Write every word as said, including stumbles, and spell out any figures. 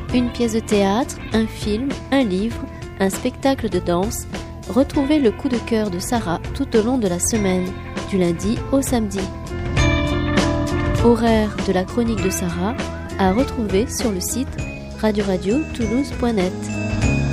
Une pièce de théâtre, un film, un livre, un spectacle de danse. Retrouvez le coup de cœur de Sarah tout au long de la semaine, du lundi au samedi. Horaire de la chronique de Sarah à retrouver sur le site radio radio toulouse point net.